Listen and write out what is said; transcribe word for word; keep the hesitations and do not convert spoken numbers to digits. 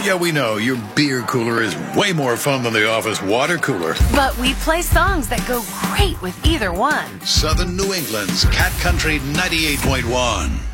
Yeah, we know your beer cooler is way more fun than the office water cooler. But we play songs that go great with either one. Southern New England's Cat Country ninety-eight point one.